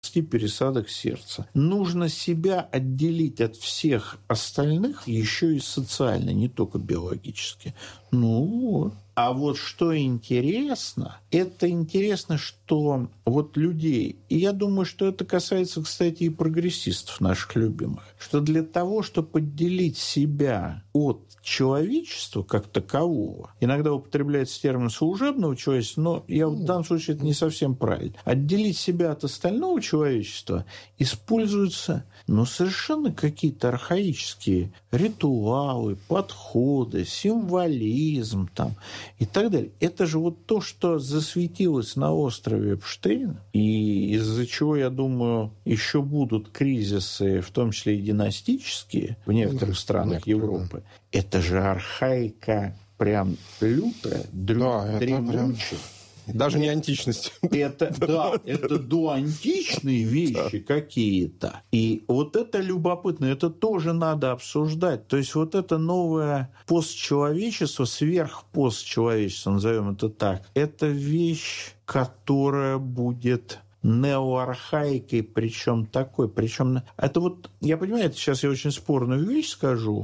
пересадок сердца. Нужно себя отделить от всех остальных еще и социально, не только биологически. Ну вот. А вот что интересно, это интересно, что вот людей, и я думаю, что это касается, кстати, и прогрессистов наших любимых, что для того, чтобы отделить себя от человечества как такового, иногда употребляется термин служебного человечества, но я в данном случае это не совсем правильно. Отделить себя от остального человечества используются, совершенно какие-то архаические ритуалы, подходы, символизм там, и так далее. Это же вот то, что засветилось на острове Эпштейна, и из-за чего, я думаю, еще будут кризисы, в том числе и династические, в некоторых странах Европы. Это же архаика прям лютая, дремучая. Даже не античность. Это доантичные вещи какие-то. И вот это любопытно, это тоже надо обсуждать. То есть вот это новое постчеловечество, сверхпостчеловечество, назовем это так, это вещь, которая будет неоархаикой, причем это вот, я понимаю, это сейчас я очень спорную вещь скажу,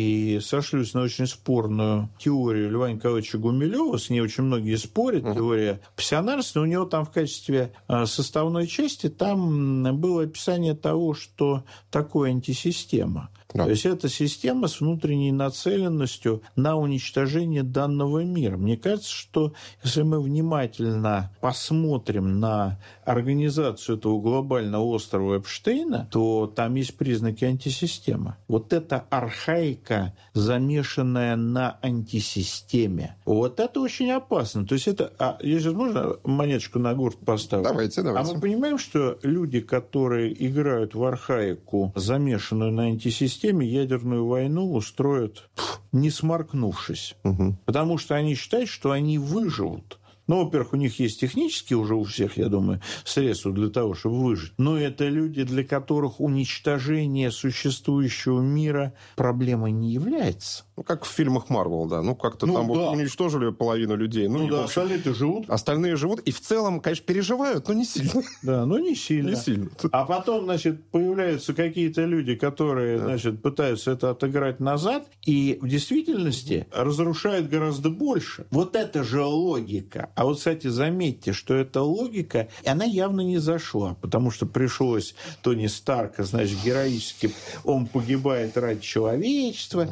и сошлюсь на очень спорную теорию Льва Николаевича Гумилёва, с ней очень многие спорят, теория пассионарности, у него там в качестве составной части там было описание того, что такое антисистема. Да. То есть это система с внутренней нацеленностью на уничтожение данного мира. Мне кажется, что если мы внимательно посмотрим на организацию этого глобального острова Эпштейна, то там есть признаки антисистемы. Вот эта архаика, замешанная на антисистеме, вот это очень опасно. То есть это... если можно монеточку на гурт поставить? Давайте. А мы понимаем, что люди, которые играют в архаику, замешанную на антисистеме, ядерную войну устроят, не сморкнувшись. Потому что они считают, что они выживут. Во-первых, у них есть технические уже у всех, я думаю, средства для того, чтобы выжить. Но это люди, для которых уничтожение существующего мира проблемой не является. Как в фильмах Марвел, да. Как-то там уничтожили половину людей. Остальные-то живут. Остальные живут. И в целом, конечно, переживают, но не сильно. Да, но не сильно. А потом, появляются какие-то люди, которые, пытаются это отыграть назад, и в действительности разрушают гораздо больше. Вот это же логика. А вот, кстати, заметьте, что эта логика, она явно не зашла, потому что пришлось Тони Старка, героически, он погибает ради человечества.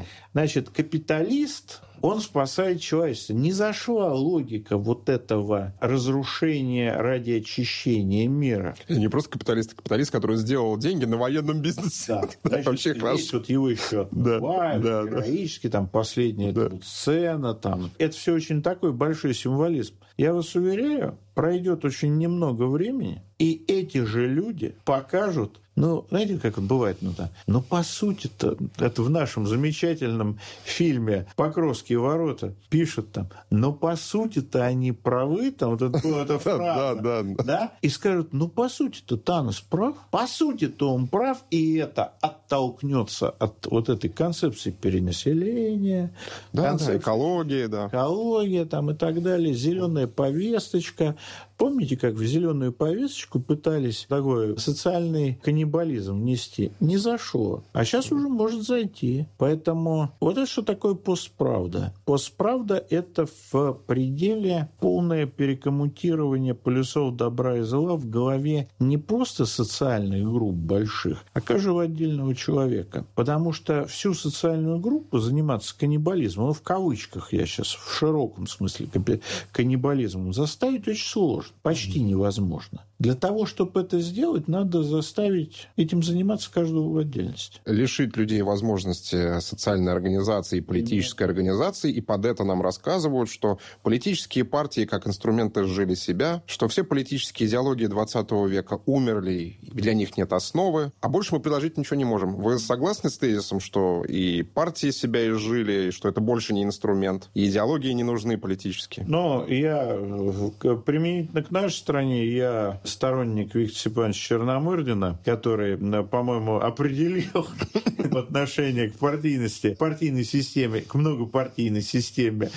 Капиталист, он спасает человечество. Не зашла логика вот этого разрушения ради очищения мира. Не просто капиталист, который сделал деньги на военном бизнесе. Да, вообще хорошо. Его еще отмывают, героически, последняя сцена. Это все очень такой большой символизм. Я вас уверяю, пройдет очень немного времени, и эти же люди покажут, знаете, как это бывает, по сути-то, это в нашем замечательном фильме «Покровские ворота» пишут по сути-то они правы, эта фраза, да, и скажут, по сути-то Танос прав, по сути-то он прав, и это оттолкнется от вот этой концепции перенаселения, экология, экология и так далее, зеленая повесточка. Помните, как в зеленую повесточку пытались такой социальный каннибализм внести? Не зашло. А сейчас уже может зайти. Поэтому вот это что такое постправда. Постправда – это в пределе полное перекоммутирование полюсов добра и зла в голове не просто социальных групп больших, а каждого отдельного человека. Потому что всю социальную группу заниматься каннибализмом, в кавычках я сейчас в широком смысле каннибализмом, заставить очень сложно. Почти невозможно. Для того, чтобы это сделать, надо заставить этим заниматься каждого в отдельности. Лишить людей возможности социальной организации и политической организации, и под это нам рассказывают, что политические партии как инструменты сжили себя, что все политические идеологии 20 века умерли, для них нет основы, а больше мы предложить ничего не можем. Вы согласны с тезисом, что и партии себя изжили, и что это больше не инструмент, и идеологии не нужны политические? Я применительно к нашей стране, я сторонник Виктора Степановича Черномырдина, который, по-моему, определил в отношении к партийной системе, к многопартийной системе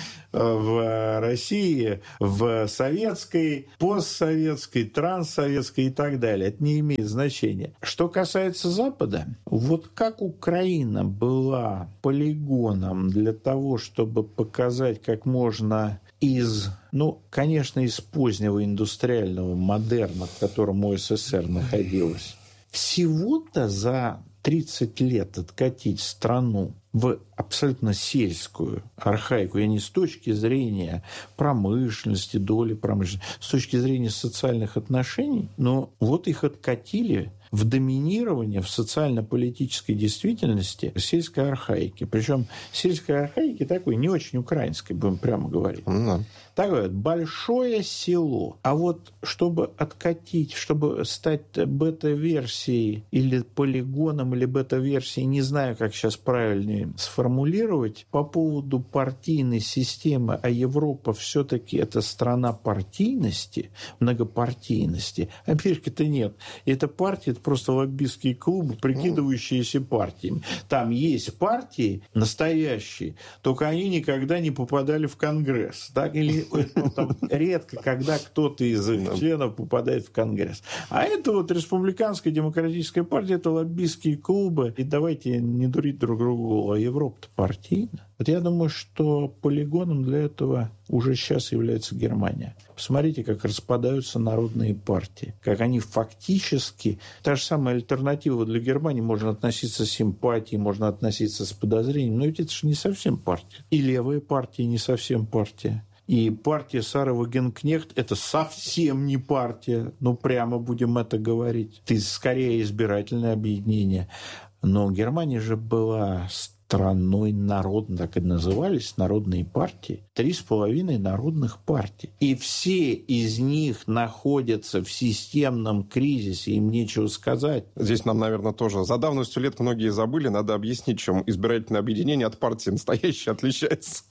в России, в советской, постсоветской, транссоветской и так далее. Это не имеет значения. Что касается Запада, вот как Украина была полигоном для того, чтобы показать, как можно из, конечно, из позднего индустриального модерна, в котором СССР находилась, всего-то за 30 лет откатить страну в абсолютно сельскую архаику, и не с точки зрения промышленности, доли промышленности, с точки зрения социальных отношений, но вот их откатили в доминирование в социально-политической действительности сельской архаики. Причем сельской архаики такой не очень украинской, будем прямо говорить. Такое большое село. А вот чтобы откатить, чтобы стать бета-версией или полигоном, или бета-версией, не знаю, как сейчас правильнее сформулировать, по поводу партийной системы, а Европа все-таки это страна партийности, многопартийности. Америки-то нет. Это партии, это просто лоббистские клубы, прикидывающиеся партиями. Там есть партии настоящие, только они никогда не попадали в Конгресс. Так? Или там редко, когда кто-то из их членов попадает в Конгресс. А это вот республиканская демократическая партия, это лоббистские клубы. И давайте не дурить друг другу, а Европа-то партийна. Вот я думаю, что полигоном для этого уже сейчас является Германия. Посмотрите, как распадаются народные партии, как они фактически... Та же самая альтернатива для Германии, можно относиться с симпатией, можно относиться с подозрением, но ведь это же не совсем партия. И левые партии не совсем партия. И партия Сары Вагенкнехт – это совсем не партия, прямо будем это говорить. Это скорее избирательное объединение. Но Германия же была страной народной, так и назывались народные партии. 3,5 народных партий. И все из них находятся в системном кризисе, им нечего сказать. Здесь нам, наверное, тоже за давностью лет многие забыли, надо объяснить, чем избирательное объединение от партии настоящей отличается.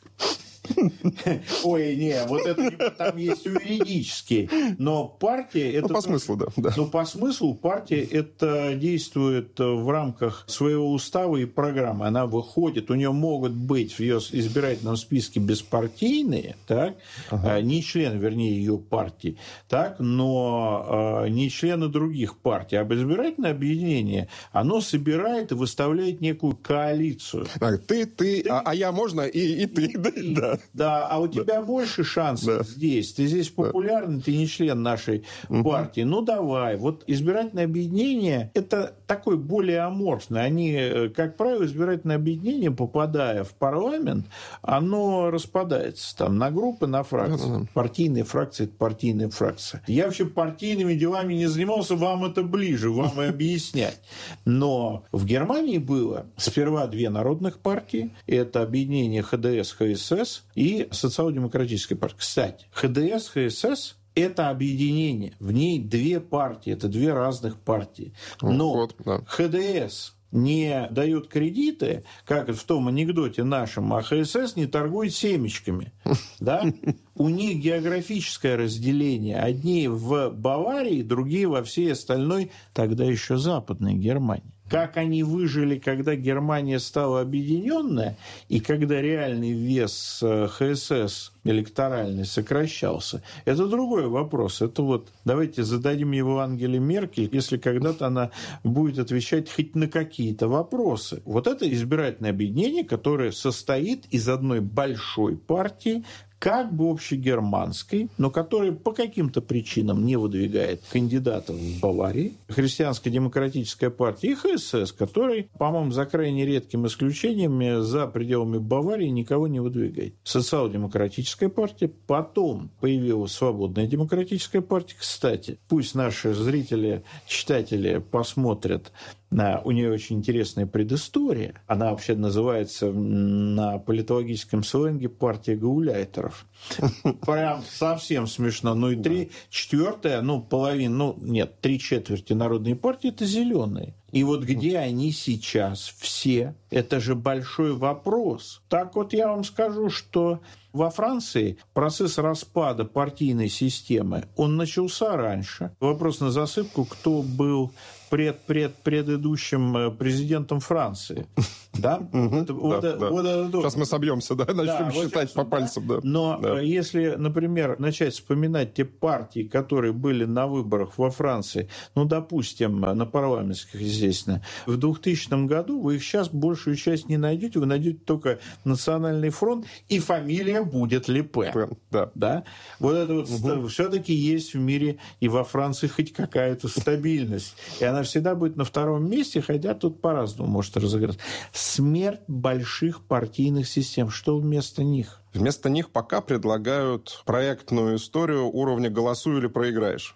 Ой, не, вот это там есть юридически. Но партия... Это по смыслу, да. По смыслу партия это действует в рамках своего устава и программы. Она выходит, у нее могут быть в ее избирательном списке беспартийные, так, не члены, вернее, ее партии, так, но не члены других партий. А избирательное объединение, оно собирает и выставляет некую коалицию. Ты, а я можно и ты, да. Да, а у тебя больше шансов здесь. Ты здесь популярный, ты не член нашей партии. Давай. Вот избирательное объединение – это такой более аморфный. Они, как правило, избирательное объединение, попадая в парламент, оно распадается там на группы, на фракции. Партийные фракции – это партийные фракции. Я вообще партийными делами не занимался, вам это ближе, вам и объяснять. Но в Германии было сперва 2 народных партии. Это объединение ХДС, ХСС и социал-демократическая партия. Кстати, ХДС, ХСС – это объединение. В ней 2 партии, это 2 разных партии. Но ХДС не дает кредиты, как в том анекдоте нашем, а ХСС не торгует семечками. Да? У них географическое разделение. Одни в Баварии, другие во всей остальной, тогда еще Западной Германии. Как они выжили, когда Германия стала объединенная, и когда реальный вес ХСС электоральный сокращался, это другой вопрос. Это вот давайте зададим его Ангеле Меркель, если когда-то она будет отвечать хоть на какие-то вопросы. Вот это избирательное объединение, которое состоит из одной большой партии, как бы общегерманской, но которая по каким-то причинам не выдвигает кандидатов в Баварии, Христианско-демократическая партия и ХСС, который, по-моему, за крайне редким исключением, за пределами Баварии никого не выдвигает. Социал-демократическая партия, потом появилась Свободная демократическая партия. Кстати, пусть наши зрители, читатели посмотрят, у нее очень интересная предыстория. Она вообще называется на политологическом сленге партия гауляйтеров. Прям совсем смешно. И 3/4, половина, нет, 3/4 народной партии – это зеленые. И вот где они сейчас все Это же большой вопрос. Так вот я вам скажу, что во Франции процесс распада партийной системы, он начался раньше. Вопрос на засыпку, кто был предыдущим президентом Франции. Да? Сейчас мы собьемся, начнем считать по пальцам. Но если, например, начать вспоминать те партии, которые были на выборах во Франции, допустим, на парламентских, естественно, в 2000 году вы их сейчас большую часть не найдете, вы найдете только Национальный фронт, и фамилия будет Ле Пен. Да? Вот это все-таки есть в мире и во Франции хоть какая-то стабильность. И она всегда будет на втором месте, хотя тут по-разному может разыграться. Смерть больших партийных систем. Что вместо них? Вместо них пока предлагают проектную историю уровня «голосуй или проиграешь».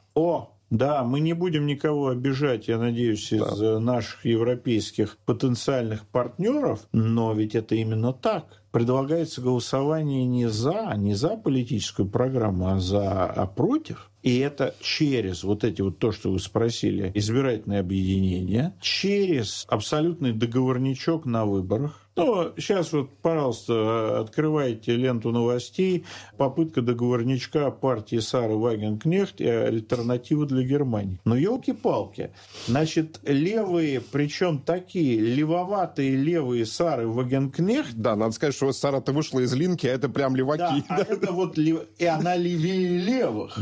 Да, мы не будем никого обижать, я надеюсь, из наших европейских потенциальных партнеров, но ведь это именно так. Предлагается голосование не за политическую программу, а против. И это через вот эти вот то, что вы спросили, избирательные объединения, через абсолютный договорничок на выборах. Сейчас вот, пожалуйста, открывайте ленту новостей. Попытка договорничка партии Сары Вагенкнехт и альтернатива для Германии. Елки-палки. Значит, левые, причем такие левоватые левые Сары Вагенкнехт. Да, надо сказать, что Сара-то вышла из Линки, а это прям леваки. Да, это вот и она левее левых.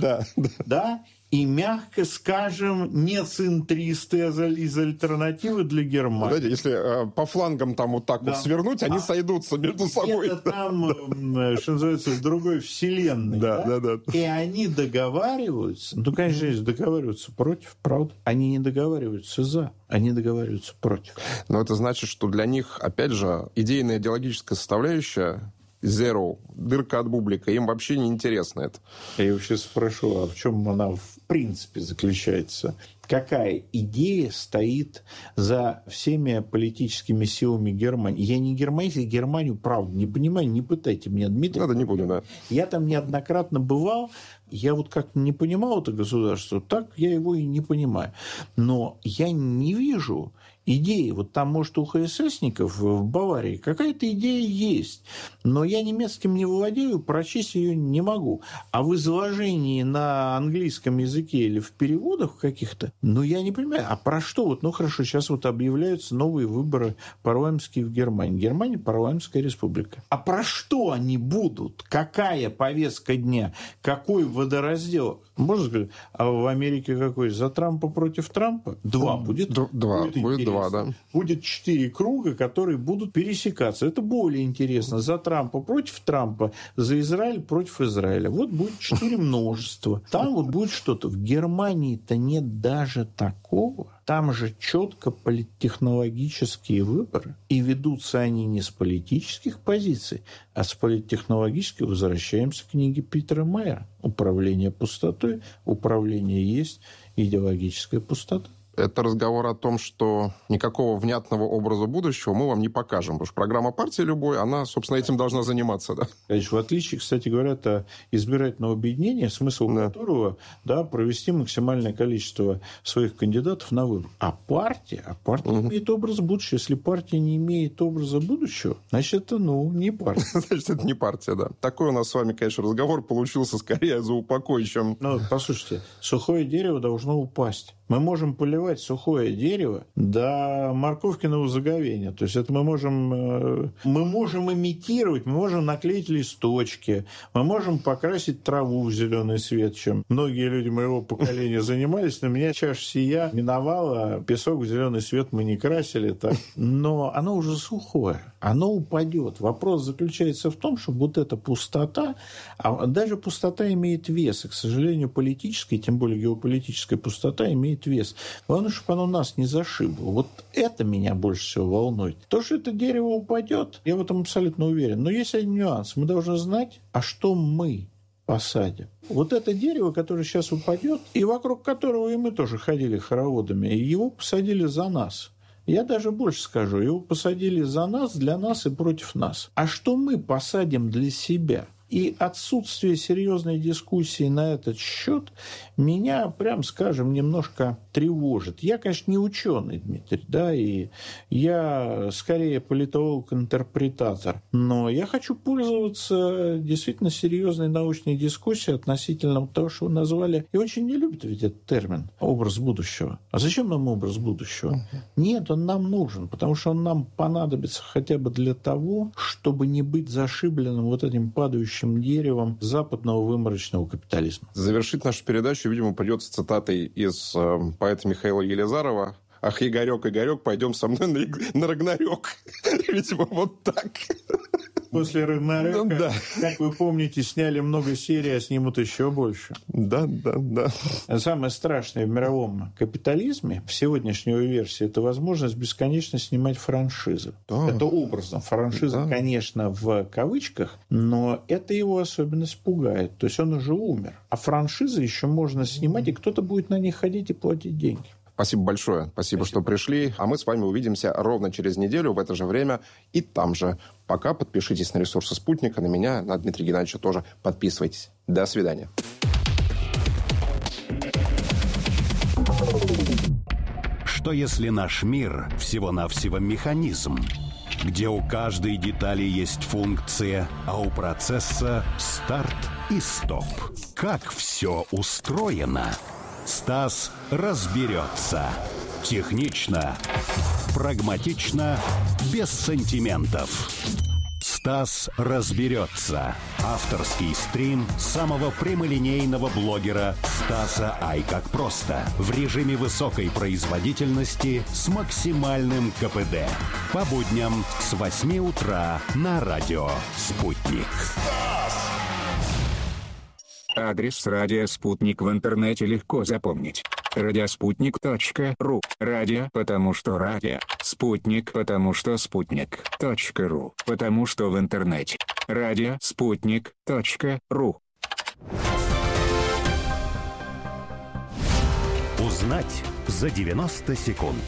Да. И, мягко скажем, не центристы из альтернативы для Германии. Знаете, если по флангам там вот так вот свернуть, они сойдутся между собой. Это там, что называется, в другой вселенной. Да. И они договариваются. Конечно, договариваются против, правда. Они не договариваются за, они договариваются против. Но это значит, что для них, опять же, идейная идеологическая составляющая Zero, дырка от бублика, им вообще не интересно это. Я вообще спрошу, а в чем она в принципе заключается? Какая идея стоит за всеми политическими силами Германии? Я не германист, я Германию, правда, не понимаю, не пытайте меня, Дмитрий. Не буду, да. Я там неоднократно бывал, я вот как-то не понимал это государство, так я его и не понимаю. Но я не вижу идеи. Вот там, может, у ХССников в Баварии какая-то идея есть, но я немецким не владею, прочесть ее не могу. А в изложении на английском языке или в переводах каких-то, я не понимаю, а про что? Хорошо, сейчас вот объявляются новые выборы парламентские в Германии. Германия – парламентская республика. А про что они будут? Какая повестка дня? Какой водораздел? Можно сказать, а в Америке какой? За Трампа против Трампа? Будет 2, да. Будет 4 круга, которые будут пересекаться. Это более интересно. За Трампа против Трампа, за Израиль против Израиля. Вот будет 4 множества. Там вот будет что-то. В Германии-то нет даже такого. Там же четко политтехнологические выборы. И ведутся они не с политических позиций, а с политтехнологических. Возвращаемся к книге Питера Майера. Управление пустотой. Управление есть идеологическая пустота. Это разговор о том, что никакого внятного образа будущего мы вам не покажем. Потому что программа партии любой, она, собственно, этим должна заниматься. Да? Конечно, в отличие, кстати говоря, от избирательного объединения, смысл которого провести максимальное количество своих кандидатов на выбор. А партия имеет образ будущего. Если партия не имеет образа будущего, значит, это, не партия. Значит, это не партия, да. Такой у нас с вами, конечно, разговор получился скорее за упокой, чем... Послушайте, сухое дерево должно упасть. Мы можем поливать сухое дерево до морковкиного заговения. То есть это мы можем имитировать, мы можем наклеить листочки, мы можем покрасить траву в зеленый цвет, чем многие люди моего поколения занимались. Но меня чаша сия миновала, песок в зеленый цвет мы не красили. Так. Но оно уже сухое, оно упадет. Вопрос заключается в том, что вот эта пустота, а даже пустота имеет вес, и, к сожалению, политическая, тем более геополитическая пустота имеет вес. Главное, чтобы оно нас не зашибло. Вот это меня больше всего волнует. То, что это дерево упадет, я в этом абсолютно уверен. Но есть один нюанс. Мы должны знать, а что мы посадим. Вот это дерево, которое сейчас упадет, и вокруг которого и мы тоже ходили хороводами, его посадили за нас. Я даже больше скажу. Его посадили за нас, для нас и против нас. А что мы посадим для себя? И отсутствие серьезной дискуссии на этот счет меня, прям скажем, немножко тревожит. Я, конечно, не ученый, Дмитрий, да, и я скорее политолог-интерпретатор, но я хочу пользоваться действительно серьезной научной дискуссией относительно того, что вы назвали, и очень не любят ведь этот термин «образ будущего». А зачем нам образ будущего? Нет, он нам нужен, потому что он нам понадобится хотя бы для того, чтобы не быть зашибленным вот этим падающим деревом западного выморочного капитализма. Завершить нашу передачу, видимо, придется цитатой из поэта Михаила Елизарова: «Ах, Игорек, Игорек, пойдем со мной на Рагнарёк». Видимо, вот так. После Рагнарёка, да. Как вы помните, сняли много серий, а снимут еще больше. Да. Самое страшное в мировом капитализме, в сегодняшней версии, это возможность бесконечно снимать франшизы. Да. Это образно. Франшиза, конечно, в кавычках, но это его особенность пугает. То есть он уже умер. А франшизы еще можно снимать, и кто-то будет на них ходить и платить деньги. Спасибо большое. Спасибо, что пришли. А мы с вами увидимся ровно через неделю в это же время и там же. Пока подпишитесь на ресурсы «Спутника», на меня, на Дмитрия Геннадьевича тоже подписывайтесь. До свидания. Что если наш мир всего-навсего механизм, где у каждой детали есть функция, а у процесса старт и стоп? Как все устроено? Стас разберется. Технично, прагматично, без сантиментов. Стас разберется. Авторский стрим самого прямолинейного блогера Стаса Ай как просто. В режиме высокой производительности с максимальным КПД. По будням с 8 утра на радио «Спутник». Адрес радио «Спутник» в интернете легко запомнить. Радиоспутник.ру. Радио, потому что радио. Спутник, потому что спутник.ру. Потому что в интернете. Радиоспутник.ру. Узнать за 90 секунд.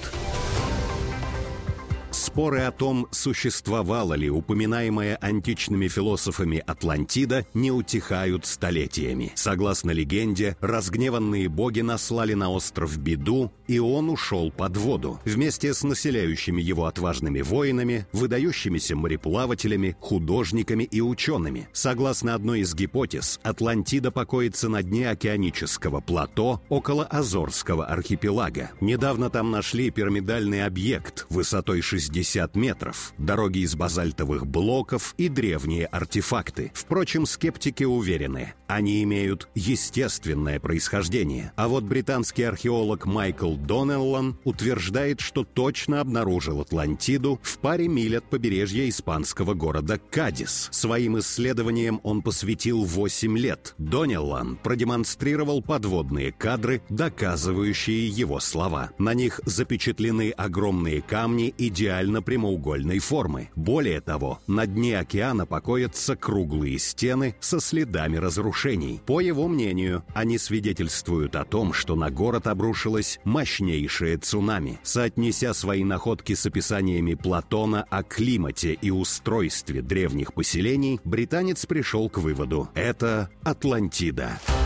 Споры о том, существовала ли упоминаемая античными философами Атлантида, не утихают столетиями. Согласно легенде, разгневанные боги наслали на остров беду, и он ушел под воду. Вместе с населяющими его отважными воинами, выдающимися мореплавателями, художниками и учеными. Согласно одной из гипотез, Атлантида покоится на дне океанического плато около Азорского архипелага. Недавно там нашли пирамидальный объект высотой 60 метров, дороги из базальтовых блоков и древние артефакты. Впрочем, скептики уверены, они имеют естественное происхождение. А вот британский археолог Майкл Донеллан утверждает, что точно обнаружил Атлантиду в паре миль от побережья испанского города Кадис. Своим исследованиям он посвятил 8 лет. Донеллан продемонстрировал подводные кадры, доказывающие его слова. На них запечатлены огромные камни идеально прямоугольной формы. Более того, на дне океана покоятся круглые стены со следами разрушений. По его мнению, они свидетельствуют о том, что на город обрушилось мощнейшее цунами. Соотнеся свои находки с описаниями Платона о климате и устройстве древних поселений, британец пришел к выводу: это Атлантида.